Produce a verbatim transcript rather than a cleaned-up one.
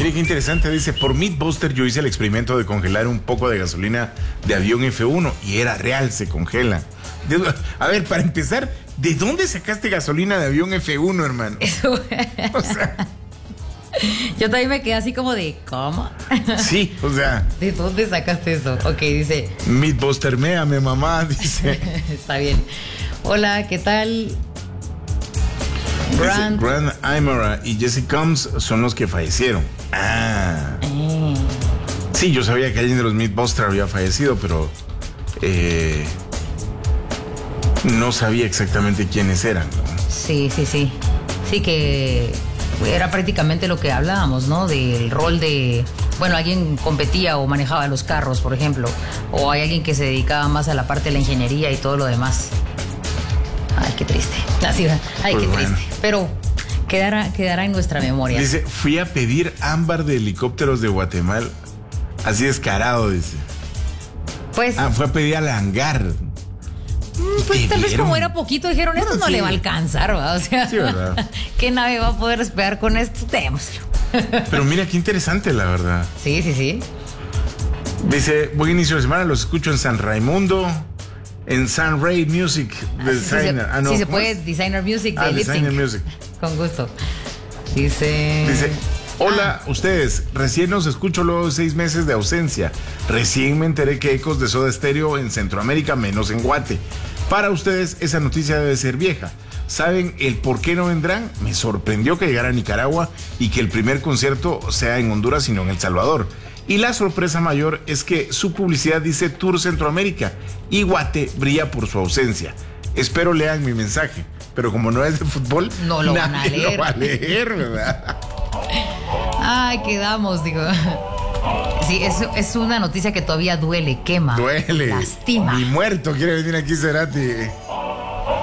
Mire qué interesante, dice, por Mythbuster yo hice el experimento de congelar un poco de gasolina de avión F uno y era real, se congela. De, a ver, para empezar, ¿de dónde sacaste gasolina de avión F uno, hermano? Eso. O sea, yo también me quedé así como de, ¿cómo? sí, o sea. ¿De dónde sacaste eso? Ok, dice. Mythbuster, méame, mamá, dice. Está bien. Hola, ¿qué tal? Grant, Grant Imara y Jesse Combs son los que fallecieron. Ah. Eh. Sí, yo sabía que alguien de los Mythbusters había fallecido, pero eh, no sabía exactamente quiénes eran, ¿no? Sí, sí, sí. Sí, que era prácticamente lo que hablábamos, ¿no? Del rol de, bueno, alguien competía o manejaba los carros, por ejemplo, o hay alguien que se dedicaba más a la parte de la ingeniería y todo lo demás. Ay, qué triste. Así, ay, Pues qué bueno. triste. Pero quedará, quedará en nuestra memoria. Dice, fui a pedir ámbar de helicópteros de Guatemala. Así descarado, dice. Pues, Ah, fue a pedir al hangar. pues tal vez dieron? como era poquito, dijeron, esto Bueno, no sí. le va a alcanzar, ¿va? O sea, Sí, ¿verdad? ¿qué nave va a poder despegar con esto? Démoslo. Pero mira qué interesante, la verdad. Sí, sí, sí. Dice, buen inicio de semana, los escucho en San Raimundo, en San Ray Music Designer. Sí, ah, no, sí se ¿cómo puede, es? Designer Music de Ah, Lip Designer Sync. Music. Con gusto. Dice... Dice, hola, ustedes, recién los escucho luego de seis meses de ausencia. Recién me enteré que ecos de Soda Stereo en Centroamérica, menos en Guate. Para ustedes, esa noticia debe ser vieja. ¿Saben el por qué no vendrán? Me sorprendió que llegara a Nicaragua y que el primer concierto sea en Honduras y no en El Salvador. Y la sorpresa mayor es que su publicidad dice Tour Centroamérica y Guate brilla por su ausencia. Espero lean mi mensaje, pero como no es de fútbol, No lo van a nadie leer. lo va a leer, ¿verdad? Ay, quedamos, digo. Sí, es, es una noticia que todavía duele, quema. Duele. Lastima. Ni muerto quiere venir aquí Cerati.